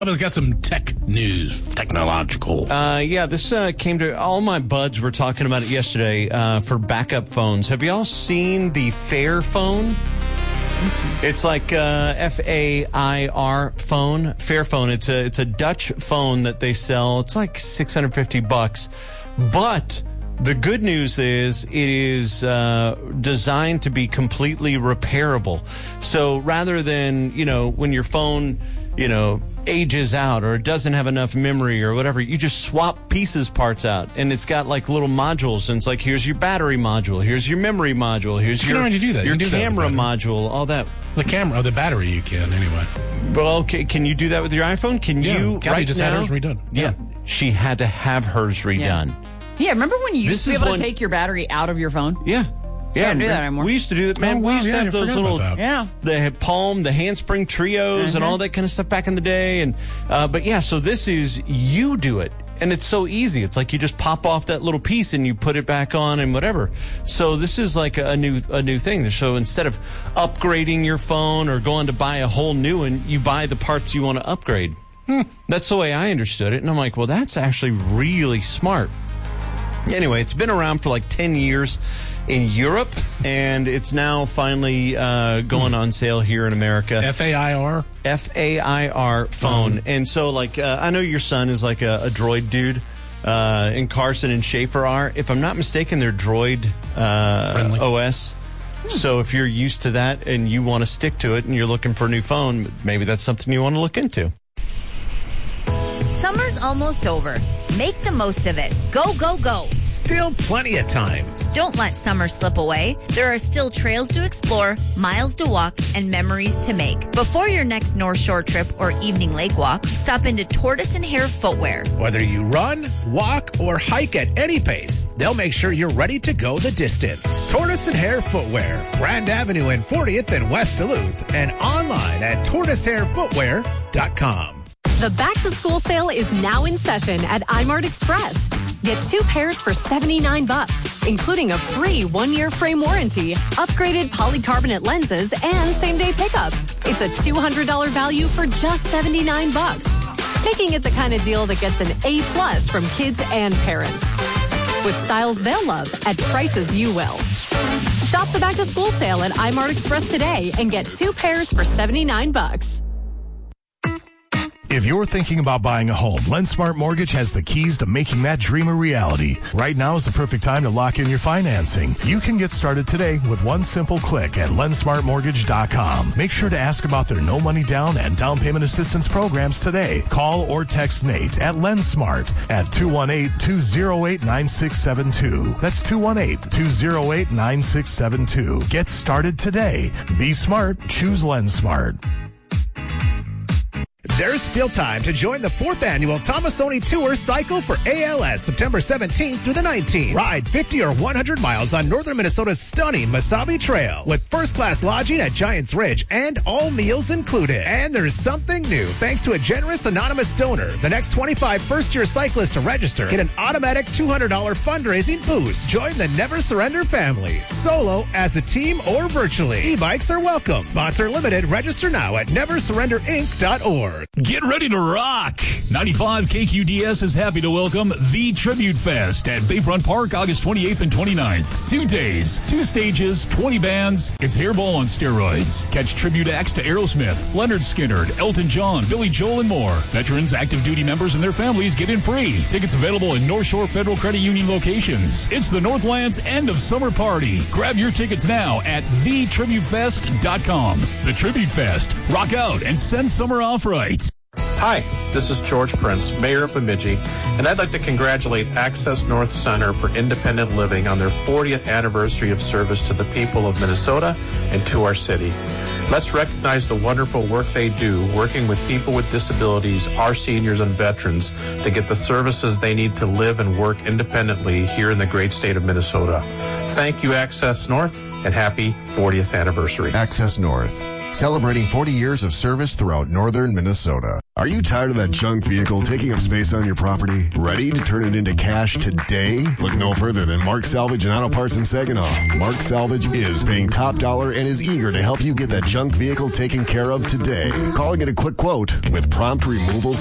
I've got some tech news, technological. This came to all my buds were talking about it yesterday for backup phones. Have y'all seen the Fair phone? It's like FAIR phone, Fair phone. It's a Dutch phone that they sell. It's like $650, but the good news is it is designed to be completely repairable. So rather than when your phone ages out or it doesn't have enough memory or whatever, you just swap parts out, and it's got like little modules, and it's like, here's your battery module, here's your memory module, here's your camera module, all that. The battery you can anyway. Well, okay, can you do that with your iPhone? Kathy just had hers redone. Yeah, she had to have hers redone. Yeah, remember when you used to be able to take your battery out of your phone? Yeah. Yeah, don't do that anymore. We used to do that, man. We used to have those little, the Palm, the handspring trios, and all that kind of stuff back in the day. And so this is you do it, and it's so easy. It's like you just pop off that little piece and you put it back on and whatever. So this is like a new thing. So instead of upgrading your phone or going to buy a whole new one, you buy the parts you want to upgrade. That's the way I understood it, and I'm like, well, that's actually really smart. Anyway, it's been around for like 10 years. In Europe, and it's now finally going on sale here in America. FAIR phone. And so, I know your son is like a Droid dude, and Carson and Schaefer are. If I'm not mistaken, they're Droid OS. So if you're used to that and you want to stick to it and you're looking for a new phone, maybe that's something you want to look into. Summer's almost over. Make the most of it. Go, go, go. Still plenty of time. Don't let summer slip away. There are still trails to explore, miles to walk, and memories to make. Before your next North Shore trip or evening lake walk, stop into Tortoise and Hare Footwear. Whether you run, walk, or hike at any pace, they'll make sure you're ready to go the distance. Tortoise and Hare Footwear, Grand Avenue and 40th in West Duluth, and online at tortoiseharefootwear.com. The back-to-school sale is now in session at iMart Express. Get 2 pairs for $79, including a free 1-year frame warranty, upgraded polycarbonate lenses, and same-day pickup. It's a $200 value for just $79, making it the kind of deal that gets an A+ from kids and parents. With styles they'll love at prices you will. Shop the back-to-school sale at iMart Express today and get 2 pairs for $79. If you're thinking about buying a home, LendSmart Mortgage has the keys to making that dream a reality. Right now is the perfect time to lock in your financing. You can get started today with one simple click at LendSmartMortgage.com. Make sure to ask about their no money down and down payment assistance programs today. Call or text Nate at LendSmart at 218-208-9672. That's 218-208-9672. Get started today. Be smart. Choose LendSmart. There's still time to join the 4th annual Tomasoni Tour Cycle for ALS, September 17th through the 19th. Ride 50 or 100 miles on northern Minnesota's stunning Mesabi Trail with first-class lodging at Giants Ridge and all meals included. And there's something new. Thanks to a generous anonymous donor, the next 25 first-year cyclists to register get an automatic $200 fundraising boost. Join the Never Surrender family, solo, as a team, or virtually. E-bikes are welcome. Sponsor limited. Register now at neversurrenderinc.org. Get ready to rock! 95 KQDS is happy to welcome The Tribute Fest at Bayfront Park, August 28th and 29th. 2 days, 2 stages, 20 bands. It's Hairball on steroids. Catch tribute acts to Aerosmith, Leonard Skinner, Elton John, Billy Joel, and more. Veterans, active duty members, and their families get in free. Tickets available in North Shore Federal Credit Union locations. It's the Northland's end of summer party. Grab your tickets now at thetributefest.com. The Tribute Fest. Rock out and send summer off right. Hi, this is George Prince, Mayor of Bemidji, and I'd like to congratulate Access North Center for Independent Living on their 40th anniversary of service to the people of Minnesota and to our city. Let's recognize the wonderful work they do working with people with disabilities, our seniors and veterans, to get the services they need to live and work independently here in the great state of Minnesota. Thank you, Access North, and happy 40th anniversary. Access North, celebrating 40 years of service throughout northern Minnesota. Are you tired of that junk vehicle taking up space on your property? Ready to turn it into cash today? Look no further than Mark Salvage and Auto Parts in Saginaw. Mark Salvage is paying top dollar and is eager to help you get that junk vehicle taken care of today. Call and get a quick quote with prompt removal